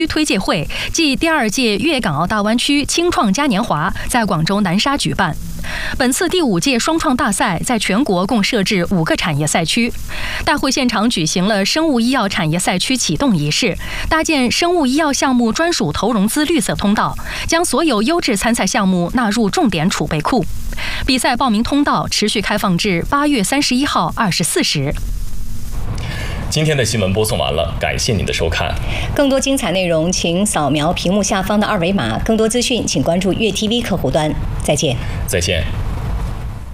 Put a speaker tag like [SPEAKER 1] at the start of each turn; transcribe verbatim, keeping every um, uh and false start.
[SPEAKER 1] 推介会暨第二届粤港澳大湾区青创嘉年华在广州南沙举办。本次第五届双创大赛在全国共设置五个产业赛区。大会现场举行了生物医药产业赛区启动仪式，搭建生物医药项目专属投融资绿色通道，将所有优质参赛项目纳入重点储备库。比赛报名通道持续开放至八月三十一号二十四时。
[SPEAKER 2] 今天的新闻播送完了，感谢您的收看。
[SPEAKER 3] 更多精彩内容，请扫描屏幕下方的二维码。更多资讯，请关注粤 T V 客户端。再见。
[SPEAKER 2] 再见。